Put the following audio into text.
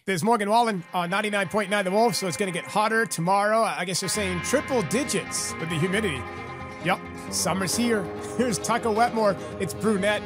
There's Morgan Wallen on 99.9 The Wolf, so it's going to get hotter tomorrow. I guess they're saying triple digits with the humidity. Yep, summer's here. Here's Tucker Wetmore. It's brunette.